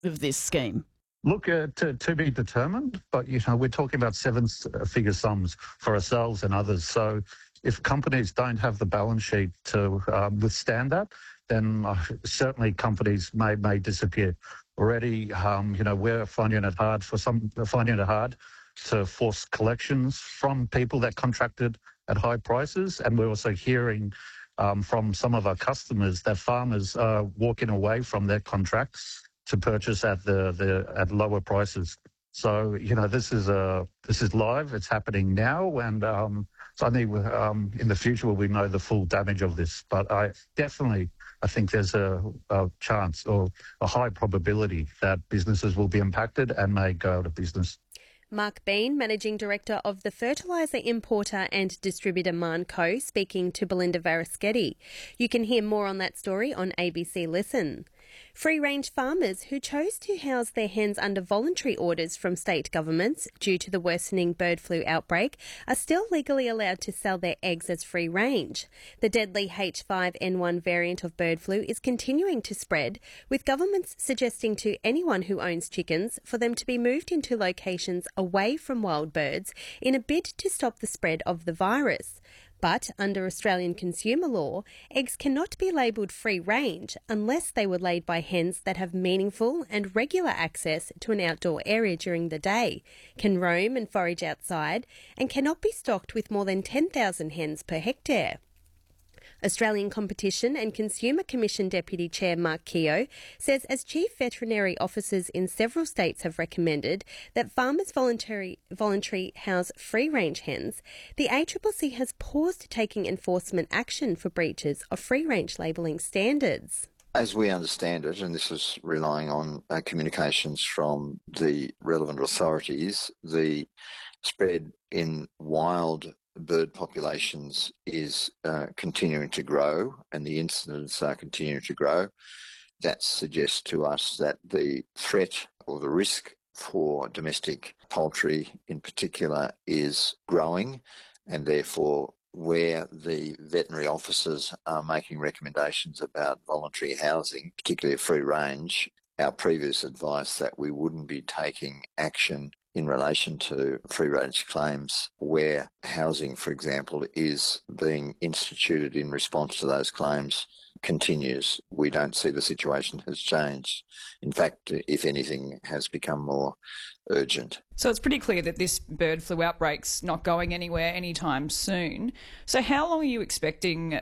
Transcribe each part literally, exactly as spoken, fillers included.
of this scheme? Look, uh, to, to be determined, but, you know, we're talking about seven-figure sums for ourselves and others. So if companies don't have the balance sheet to um, withstand that, then uh, certainly companies may may disappear. Already, um, you know, we're finding it hard for some, finding it hard to force collections from people that contracted at high prices. And we're also hearing um, from some of our customers that farmers are walking away from their contracts to purchase at the, the at lower prices. So, you know, this is a this is live. It's happening now, and um, so I think um, in the future we know the full damage of this. But I definitely, I think there's a, a chance or a high probability that businesses will be impacted and may go out of business. Mark Bean, Managing Director of the fertiliser importer and distributor Marnco, speaking to Belinda Varaschetti. You can hear more on that story on A B C Listen. Free-range farmers who chose to house their hens under voluntary orders from state governments due to the worsening bird flu outbreak are still legally allowed to sell their eggs as free-range. The deadly H five N one variant of bird flu is continuing to spread, with governments suggesting to anyone who owns chickens for them to be moved into locations away from wild birds in a bid to stop the spread of the virus. But under Australian consumer law, eggs cannot be labelled free-range unless they were laid by hens that have meaningful and regular access to an outdoor area during the day, can roam and forage outside, and cannot be stocked with more than ten thousand hens per hectare. Australian Competition and Consumer Commission Deputy Chair Mark Keogh says as chief veterinary officers in several states have recommended that farmers voluntary, voluntary house free-range hens, the A C C C has paused taking enforcement action for breaches of free-range labelling standards. As we understand it, and this is relying on uh, communications from the relevant authorities, the spread in wild bird populations is uh, continuing to grow and the incidents are continuing to grow. That suggests to us that the threat or the risk for domestic poultry in particular is growing, and therefore where the veterinary officers are making recommendations about voluntary housing, particularly free range, our previous advice that we wouldn't be taking action in relation to free-range claims where housing, for example, is being instituted in response to those claims continues. We don't see the situation has changed. In fact, if anything, has become more urgent. So it's pretty clear that this bird flu outbreak's not going anywhere anytime soon. So how long are you expecting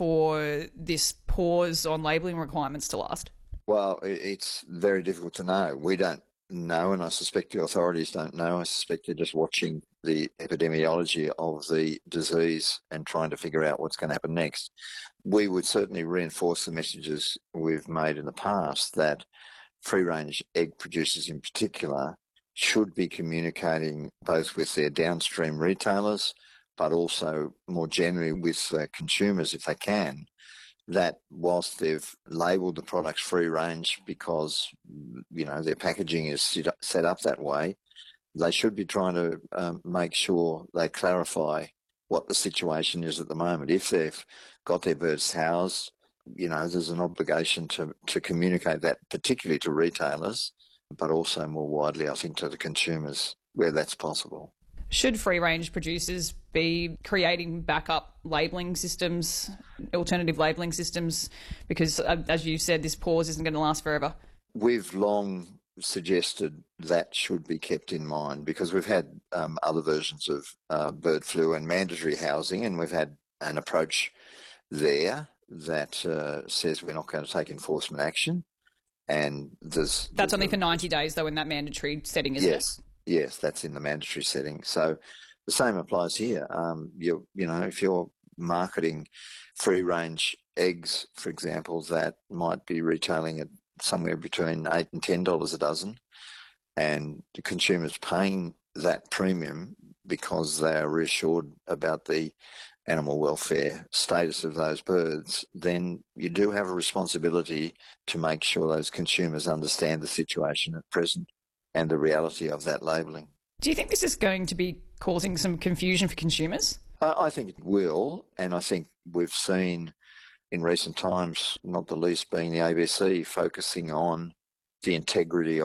for this pause on labelling requirements to last? Well, it's very difficult to know. We don't know, and I suspect the authorities don't know. I suspect they're just watching the epidemiology of the disease and trying to figure out what's going to happen next. We would certainly reinforce the messages we've made in the past that free-range egg producers in particular should be communicating both with their downstream retailers, but also more generally with uh, consumers if they can, that whilst they've labelled the products free range because, you know, their packaging is set up that way, they should be trying to um, make sure they clarify what the situation is at the moment. If they've got their birds housed, you know, there's an obligation to, to communicate that, particularly to retailers, but also more widely, I think, to the consumers where that's possible. Should free-range producers be creating backup labelling systems, alternative labelling systems? Because, uh, as you said, this pause isn't going to last forever. We've long suggested that should be kept in mind because we've had um, other versions of uh, bird flu and mandatory housing, and we've had an approach there that uh, says we're not going to take enforcement action. And there's... That's there's only a, for ninety days, though, in that mandatory setting, isn't yes. it? Yes, that's in the mandatory setting. So the same applies here. Um, you you know, if you're marketing free-range eggs, for example, that might be retailing at somewhere between eight and ten dollars a dozen, and the consumer's paying that premium because they are reassured about the animal welfare status of those birds, then you do have a responsibility to make sure those consumers understand the situation at present and the reality of that labelling. Do you think this is going to be causing some confusion for consumers? Uh, I think it will, and I think we've seen in recent times, not the least being the A B C, focusing on the integrity